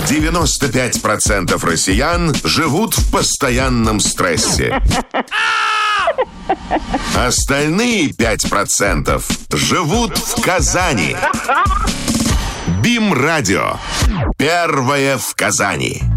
95% россиян живут в постоянном стрессе. Остальные 5% живут в Казани. БИМ-радио. Первое в Казани.